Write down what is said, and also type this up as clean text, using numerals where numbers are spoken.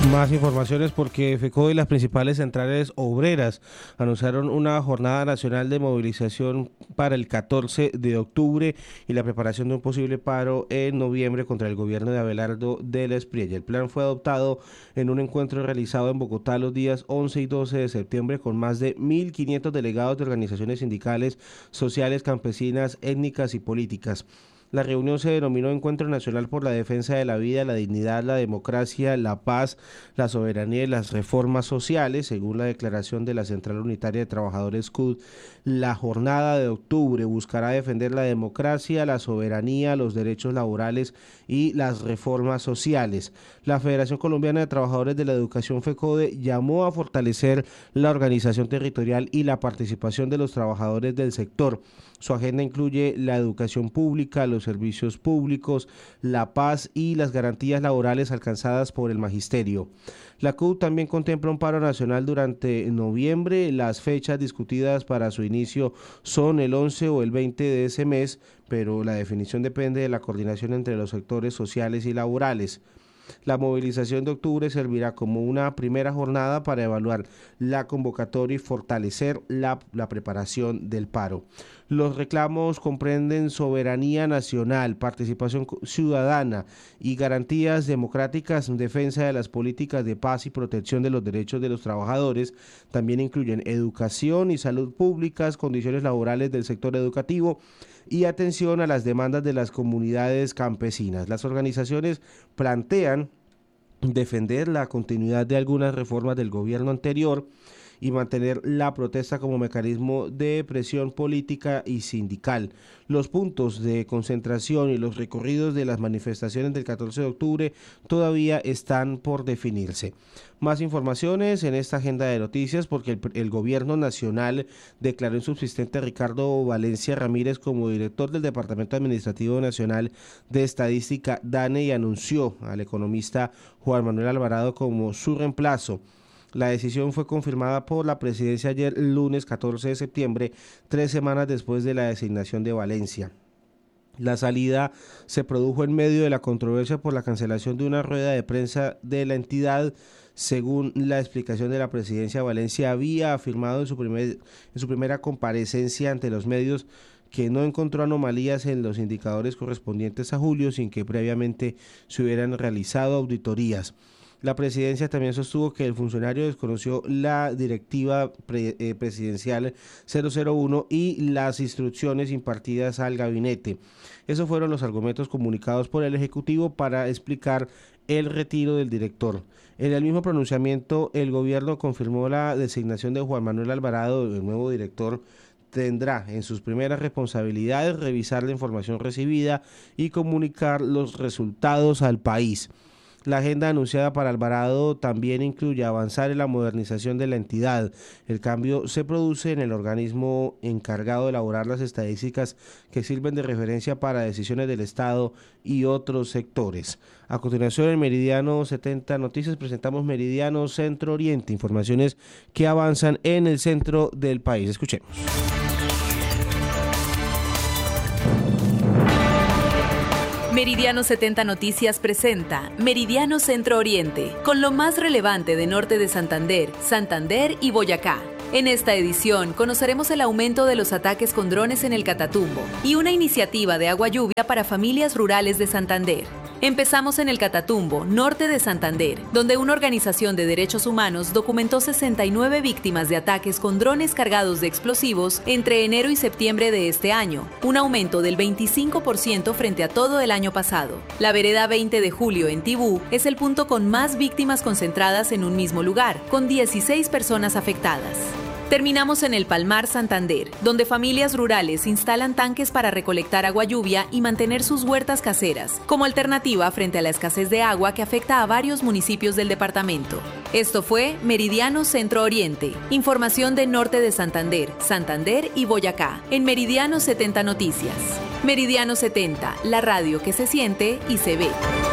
Más informaciones porque FECODE y las principales centrales obreras anunciaron una jornada nacional de movilización para el 14 de octubre y la preparación de un posible paro en noviembre contra el gobierno de Abelardo del Espriella. El plan fue adoptado en un encuentro realizado en Bogotá los días 11 y 12 de septiembre con más de 1.500 delegados de organizaciones sindicales, sociales, campesinas, étnicas y políticas. La reunión se denominó Encuentro Nacional por la Defensa de la Vida, la Dignidad, la Democracia, la Paz, la Soberanía y las Reformas Sociales. Según la declaración de la Central Unitaria de Trabajadores CUT, la jornada de octubre buscará defender la democracia, la soberanía, los derechos laborales y las reformas sociales. La Federación Colombiana de Trabajadores de la Educación FECODE llamó a fortalecer la organización territorial y la participación de los trabajadores del sector. Su agenda incluye la educación pública, los servicios públicos, la paz y las garantías laborales alcanzadas por el magisterio. La CUT también contempla un paro nacional durante noviembre. Las fechas discutidas para su inicio son el 11 o el 20 de ese mes, pero la definición depende de la coordinación entre los sectores sociales y laborales. La movilización de octubre servirá como una primera jornada para evaluar la convocatoria y fortalecer la preparación del paro. Los reclamos comprenden soberanía nacional, participación ciudadana y garantías democráticas, defensa de las políticas de paz y protección de los derechos de los trabajadores. También incluyen educación y salud públicas, condiciones laborales del sector educativo y atención a las demandas de las comunidades campesinas. Las organizaciones plantean defender la continuidad de algunas reformas del gobierno anterior y mantener la protesta como mecanismo de presión política y sindical. Los puntos de concentración y los recorridos de las manifestaciones del 14 de octubre todavía están por definirse. Más informaciones en esta agenda de noticias porque el gobierno nacional declaró insubsistente a Ricardo Valencia Ramírez como director del Departamento Administrativo Nacional de Estadística, DANE, y anunció al economista Juan Manuel Alvarado como su reemplazo. La decisión fue confirmada por la presidencia ayer lunes 14 de septiembre, 3 semanas después de la designación de Valencia. La salida se produjo en medio de la controversia por la cancelación de una rueda de prensa de la entidad. Según la explicación de la presidencia, Valencia había afirmado en su primera comparecencia ante los medios que no encontró anomalías en los indicadores correspondientes a julio sin que previamente se hubieran realizado auditorías. La presidencia también sostuvo que el funcionario desconoció la directiva presidencial 001 y las instrucciones impartidas al gabinete. Esos fueron los argumentos comunicados por el Ejecutivo para explicar el retiro del director. En el mismo pronunciamiento, el gobierno confirmó la designación de Juan Manuel Alvarado, el nuevo director. Tendrá en sus primeras responsabilidades revisar la información recibida y comunicar los resultados al país. La agenda anunciada para Alvarado también incluye avanzar en la modernización de la entidad. El cambio se produce en el organismo encargado de elaborar las estadísticas que sirven de referencia para decisiones del Estado y otros sectores. A continuación, en Meridiano 70 Noticias presentamos Meridiano Centro Oriente, informaciones que avanzan en el centro del país. Escuchemos. Meridiano 70 Noticias presenta Meridiano Centro Oriente, con lo más relevante de norte de Santander, Santander y Boyacá. En esta edición conoceremos el aumento de los ataques con drones en el Catatumbo y una iniciativa de agua lluvia para familias rurales de Santander. Empezamos en el Catatumbo, norte de Santander, donde una organización de derechos humanos documentó 69 víctimas de ataques con drones cargados de explosivos entre enero y septiembre de este año, un aumento del 25% frente a todo el año pasado. La vereda 20 de julio en Tibú es el punto con más víctimas concentradas en un mismo lugar, con 16 personas afectadas. Terminamos en el Palmar Santander, donde familias rurales instalan tanques para recolectar agua lluvia y mantener sus huertas caseras, como alternativa frente a la escasez de agua que afecta a varios municipios del departamento. Esto fue Meridiano Centro Oriente, información de norte de Santander, Santander y Boyacá, en Meridiano 70 Noticias. Meridiano 70, la radio que se siente y se ve.